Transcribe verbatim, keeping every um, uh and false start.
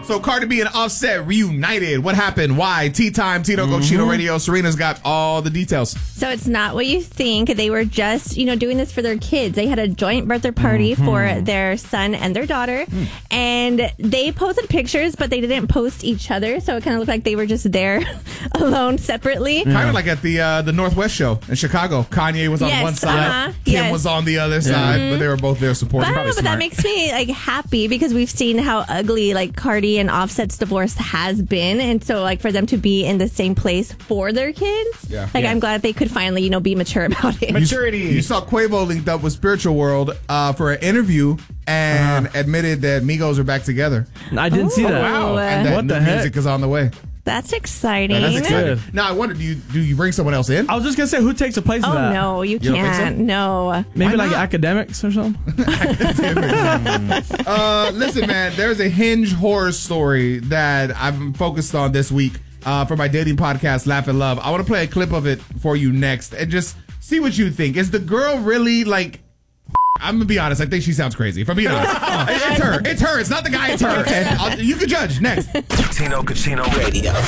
So Cardi B and Offset reunited. What happened? Why? Tea time, Tito mm-hmm. Cochino Radio. Serena's got all the details. So it's not what you think. They were just, you know, doing this for their kids. They had a joint birthday party mm-hmm. for their son and their daughter. Mm. And they posted pictures, but they didn't post each other. So it kind of looked like they were just there alone separately. Yeah. Kind of like at the uh, the Northwest show in Chicago. Kanye was on yes, one side. Uh-huh. Kim yes. was on the other yeah. side. Mm-hmm. But they were both there supporting. But, I don't know, but that makes me like happy because we've seen how ugly like Cardi and Offset's divorce has been, and so like for them to be in the same place for their kids, yeah. like yeah. I'm glad they could finally, you know, be mature about it. Maturity. You, you saw Quavo linked up with Spiritual World uh, for an interview and uh-huh. admitted that Migos are back together. I didn't oh, see that. Wow! And that what the new heck? music is on the way. That's exciting. That's exciting. Now I wonder, do you do you bring someone else in? I was just gonna say, who takes the place oh, of that? Oh no, you, you can't. So? No. Maybe like academics or something. academics. uh, listen, man, there's a Hinge horror story that I'm focused on this week uh, for my dating podcast, Laugh and Love. I want to play a clip of it for you next and just see what you think. Is the girl really like? I'm gonna be honest. I think she sounds crazy. If I'm being honest, uh, it's her. It's her. It's not the guy. It's her. And I'll, you can judge next. Tino Cochino Radio.